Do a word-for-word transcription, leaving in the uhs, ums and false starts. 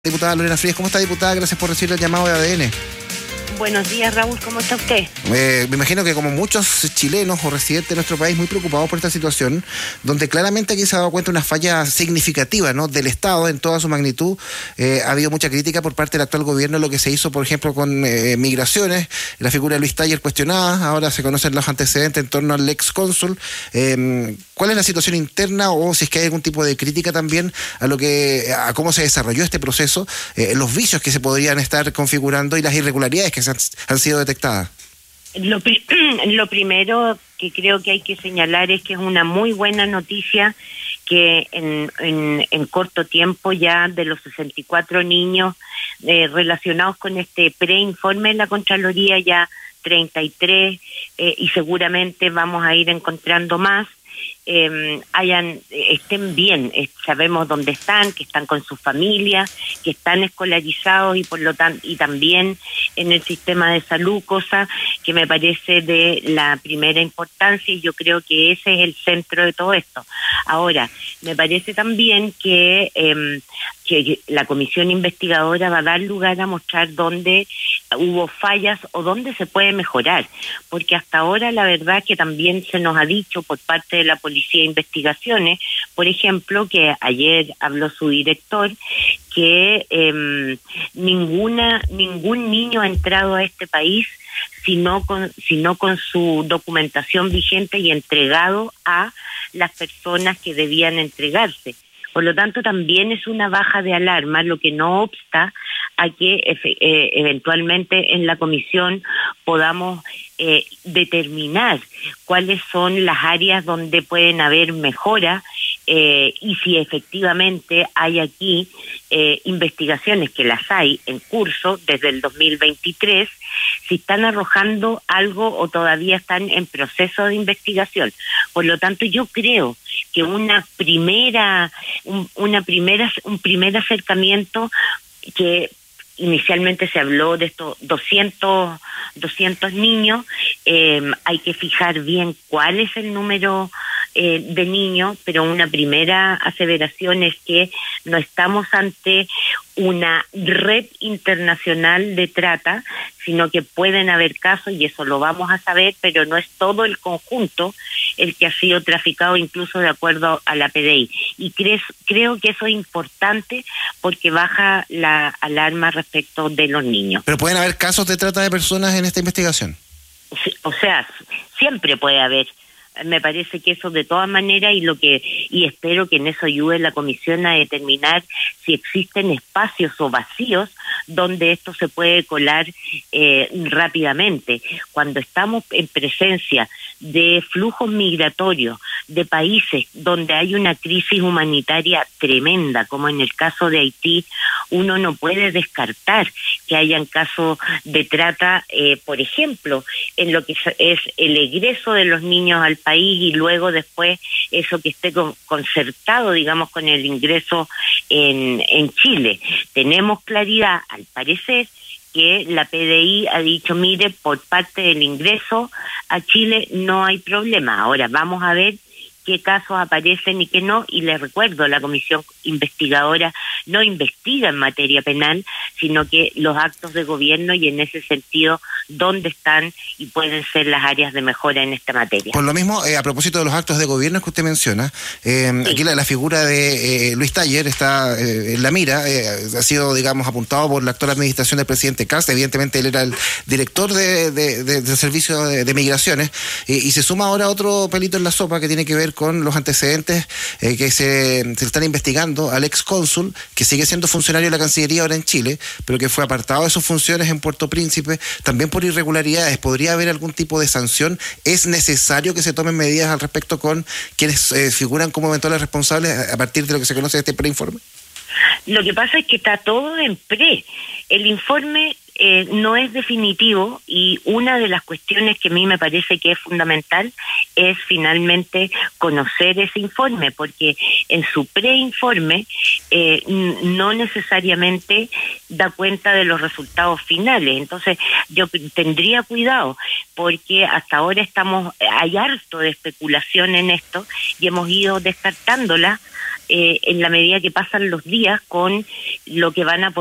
Diputada Lorena Frías, ¿cómo está, diputada? Gracias por recibir el llamado de A D N. Buenos días, Raúl, ¿cómo está usted? Eh, me imagino que como muchos chilenos o residentes de nuestro país muy preocupados por esta situación, donde claramente aquí se ha dado cuenta de una falla significativa, ¿no?, del Estado en toda su magnitud. Eh, ha habido mucha crítica por parte del actual gobierno lo que se hizo, por ejemplo, con eh, migraciones, la figura de Luis Taller cuestionada, ahora se conocen los antecedentes en torno al ex cónsul. Eh, ¿Cuál es la situación interna o si es que hay algún tipo de crítica también a lo que a cómo se desarrolló este proceso, eh, los vicios que se podrían estar configurando y las irregularidades que se han, han sido detectadas? Lo, pri lo primero que creo que hay que señalar es que es una muy buena noticia que en, en, en corto tiempo ya de los sesenta y cuatro niños eh, relacionados con este preinforme de la Contraloría ya treinta y tres eh, y seguramente vamos a ir encontrando más. Eh, hayan estén bien, eh, sabemos dónde están, que están con sus familias, que están escolarizados y por lo tanto y también en el sistema de salud, cosa que me parece de la primera importancia y yo creo que ese es el centro de todo esto. Ahora, me parece también que, eh, que la comisión investigadora va a dar lugar a mostrar dónde hubo fallas o dónde se puede mejorar, porque hasta ahora la verdad que también se nos ha dicho por parte de la Policía de Investigaciones, por ejemplo, que ayer habló su director, que eh, ninguna ningún niño ha entrado a este país sino con sino con su documentación vigente y entregado a las personas que debían entregarse. Por lo tanto, también es una baja de alarma, lo que no obsta a que eh, eventualmente en la comisión podamos eh, determinar cuáles son las áreas donde pueden haber mejoras eh, y si efectivamente hay aquí eh, investigaciones, que las hay en curso desde el dos mil veintitrés, si están arrojando algo o todavía están en proceso de investigación. Por lo tanto, yo creo que una primera, un, una primera, un primer acercamiento que inicialmente se habló de estos doscientos niños, eh, hay que fijar bien cuál es el número eh, de niños, pero una primera aseveración es que no estamos ante una red internacional de trata, sino que pueden haber casos, y eso lo vamos a saber, pero no es todo el conjunto el que ha sido traficado, incluso de acuerdo a la P D I. Y cre creo que eso es importante porque baja la alarma respecto de los niños. ¿Pero pueden haber casos de trata de personas en esta investigación? O sea, siempre puede haber. Me parece que eso de todas maneras y lo que y espero que en eso ayude la comisión a determinar si existen espacios o vacíos donde esto se puede colar eh, rápidamente. Cuando estamos en presencia de flujos migratorios de países donde hay una crisis humanitaria tremenda, como en el caso de Haití, uno no puede descartar que hayan casos de trata, eh, por ejemplo, en lo que es el egreso de los niños al país y luego después eso que esté con, concertado, digamos, con el ingreso en, en Chile. Tenemos claridad, al parecer, que la P D I ha dicho, mire, por parte del ingreso a Chile no hay problema. Ahora vamos a ver qué casos aparecen y qué no, y les recuerdo, la comisión investigadora no investiga en materia penal, sino que los actos de gobierno y en ese sentido dónde están y pueden ser las áreas de mejora en esta materia. Por lo mismo, eh, a propósito de los actos de gobierno que usted menciona, eh, sí. Aquí la, la figura de eh, Luis Taller está eh, en la mira, eh, ha sido, digamos, apuntado por la actual administración del presidente Kast. Evidentemente él era el director de, de, de, del servicio de, de migraciones, eh, y se suma ahora otro pelito en la sopa que tiene que ver con los antecedentes eh, que se, se están investigando al ex cónsul, que sigue siendo funcionario de la Cancillería ahora en Chile, pero que fue apartado de sus funciones en Puerto Príncipe, también por irregularidades. ¿Podría haber algún tipo de sanción? ¿Es necesario que se tomen medidas al respecto con quienes eh, figuran como eventuales responsables a partir de lo que se conoce de este preinforme? Lo que pasa es que está todo en pre. El informe eh, no es definitivo, y una de las cuestiones que a mí me parece que es fundamental es finalmente conocer ese informe, porque en su preinforme eh, no necesariamente da cuenta de los resultados finales. Entonces yo tendría cuidado, porque hasta ahora estamos, hay harto de especulación en esto y hemos ido descartándola eh, en la medida que pasan los días con lo que van a